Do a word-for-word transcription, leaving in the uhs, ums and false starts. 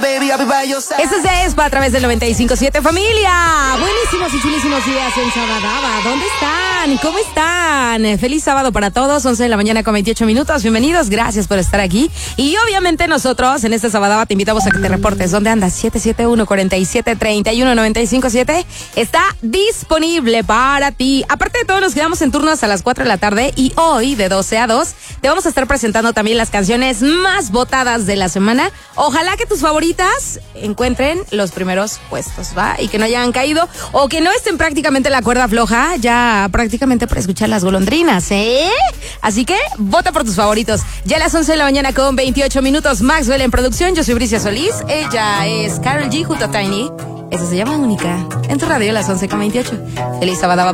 Este es de Espa a través del noventa y cinco punto siete, familia. Buenísimos y chulísimos días en Sabadaba. ¿Dónde están? ¿Cómo están? Feliz sábado para todos, once de la mañana con veintiocho minutos. Bienvenidos, gracias por estar aquí. Y obviamente nosotros en este Sabadaba te invitamos a que te reportes. ¿Dónde andas? siete siete uno, cuatro siete, tres uno, nueve cinco siete está disponible para ti. Aparte de todo, nos quedamos en turnos a las cuatro de la tarde y hoy, de doce a dos, te vamos a estar presentando también las canciones más votadas de la semana. Ojalá que tus favoritas encuentren los primeros puestos, ¿va? Y que no hayan caído o que no estén prácticamente en la cuerda floja, ya prácticamente para escuchar las golondrinas, ¿eh? Así que vota por tus favoritos. Ya a las once de la mañana con veintiocho minutos, Maxwell en producción. Yo soy Bricia Solís. Ella es Karol G junto a Tiny. Eso se llama Única. En tu radio a las once con veintiocho. Feliz sábado.